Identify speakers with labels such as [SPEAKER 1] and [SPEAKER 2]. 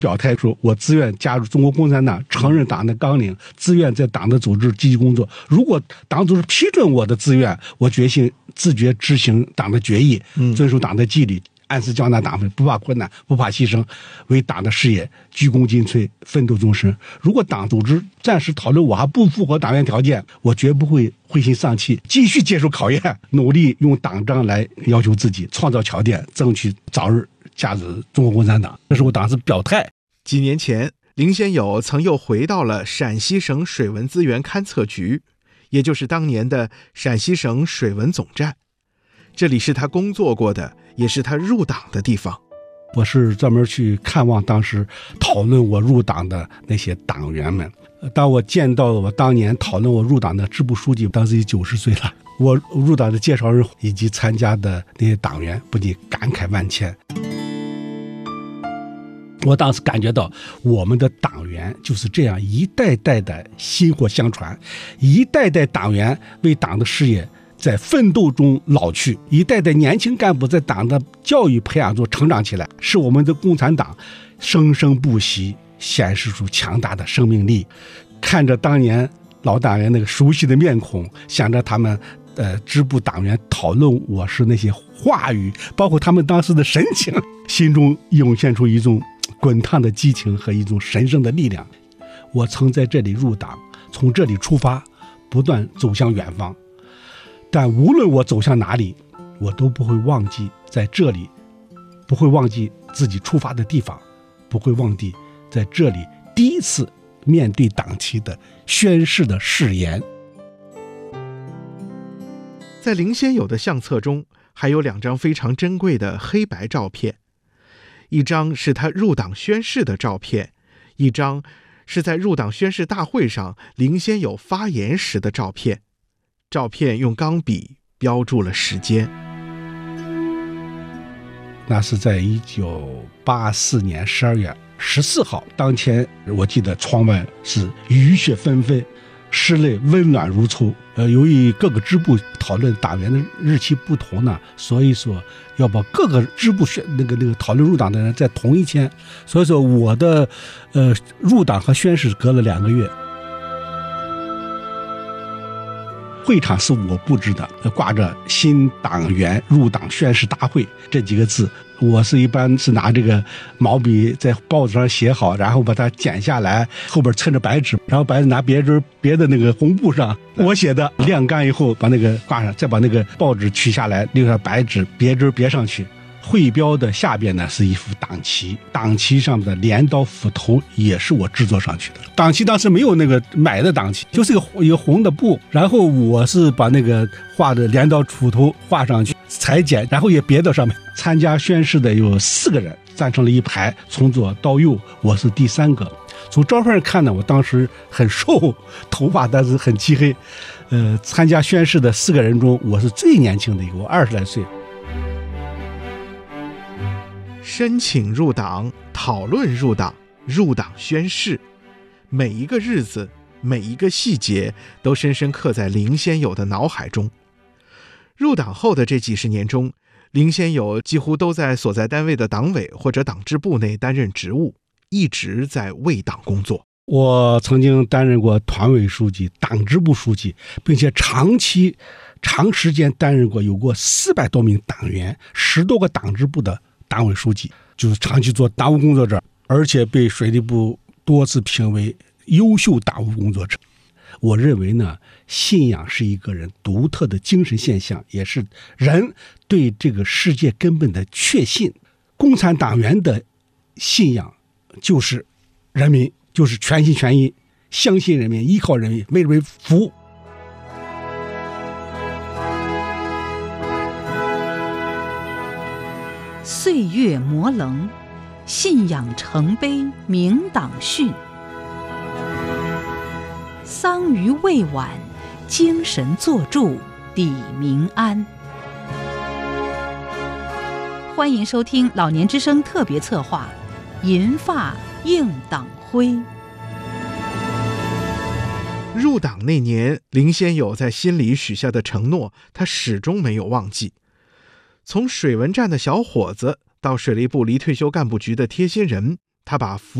[SPEAKER 1] 表态说我自愿加入中国共产党，承认党的纲领，自愿在党的组织积极工作。如果党组织批准我的自愿，我决心自觉执行党的决议，遵守党的纪律，按时缴纳党费，不怕困难，不怕牺牲，为党的事业鞠躬尽瘁，奋斗终身。如果党组织暂时讨论我还不符合党员条件，我绝不会灰心丧气，继续接受考验，努力用党章来要求自己，创造条件，争取早日加入中国共产党。这是我当时表态。
[SPEAKER 2] 几年前，林先友曾又回到了陕西省水文资源勘测局，也就是当年的陕西省水文总站。这里是他工作过的，也是他入党的地方。
[SPEAKER 1] 我是专门去看望当时讨论我入党的那些党员们。当我见到我当年讨论我入党的支部书记，当时已90岁了，我入党的介绍人以及参加的那些党员不禁感慨万千。我当时感觉到我们的党员就是这样一代代的薪火相传，一代代党员为党的事业在奋斗中老去，一代代年轻干部在党的教育培养中成长起来，使我们的共产党生生不息，显示出强大的生命力。看着当年老党员那个熟悉的面孔，想着他们支部党员讨论我时那些话语，包括他们当时的神情，心中涌现出一种滚烫的激情和一种神圣的力量。我曾在这里入党，从这里出发，不断走向远方，但无论我走向哪里，我都不会忘记在这里，不会忘记自己出发的地方，不会忘记在这里第一次面对党旗的宣誓的誓言。
[SPEAKER 2] 在林先友的相册中，还有2张非常珍贵的黑白照片，一张是他入党宣誓的照片，一张是在入党宣誓大会上林先友发言时的照片。照片用钢笔标注了时间。
[SPEAKER 1] 那是在1984年12月14号，当天我记得窗外是雨雪纷飞，室内温暖如初。由于各个支部讨论党员的日期不同呢，所以说要把各个支部那个讨论入党的人在同一天，所以说我的入党和宣誓隔了2个月。会场是我布置的，挂着新党员入党宣誓大会这几个字。我是一般是拿这个毛笔在报纸上写好，然后把它剪下来，后边衬着白纸，然后白纸拿别的那个红布上我写的，晾干以后把那个挂上，再把那个报纸取下来，留下白纸别针别上去。会标的下边呢是一幅党旗，党旗上面的镰刀斧头也是我制作上去的。党旗当时没有那个买的党旗，就是一个红的布，然后我是把那个画的镰刀斧头画上去，裁剪，然后也别到上面。参加宣誓的有4个人，站成了一排，从左到右，我是第3个。从照片看呢，我当时很瘦，头发但是很漆黑。参加宣誓的4个人中，我是最年轻的一个，我20来岁。
[SPEAKER 2] 申请入党，讨论入党，入党宣誓，每一个日子，每一个细节都深深刻在林先友的脑海中。入党后的这几十年中，林先友几乎都在所在单位的党委或者党支部内担任职务，一直在为党工作。
[SPEAKER 1] 我曾经担任过团委书记、党支部书记，并且长时间担任过有过400多名党员、10多个党支部的党委书记，就是长期做党务工作者，而且被水利部多次评为优秀党务工作者。我认为呢，信仰是一个人独特的精神现象，也是人对这个世界根本的确信。共产党员的信仰就是人民，就是全心全意相信人民，依靠人民，为人民服务。
[SPEAKER 3] 岁月磨棱，信仰成碑明党训。桑榆未晚，精神作铸砥民安。欢迎收听老年之声特别策划《银发映党徽》。
[SPEAKER 2] 入党那年，林先友在心里许下的承诺，他始终没有忘记。从水文站的小伙子到水利部离退休干部局的贴心人， 他把